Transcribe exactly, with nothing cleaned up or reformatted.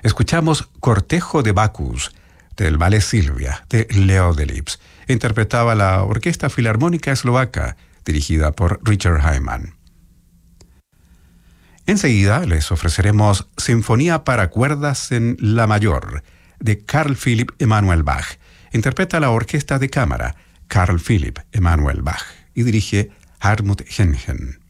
Escuchamos Cortejo de Bacchus, del ballet Silvia, de Leo Delibes. Interpretaba la Orquesta Filarmónica Eslovaca, dirigida por Richard Hyman. Enseguida les ofreceremos Sinfonía para cuerdas en la mayor, de Carl Philipp Emanuel Bach. Interpreta la Orquesta de Cámara, Carl Philipp Emanuel Bach, y dirige Hartmut Hengen.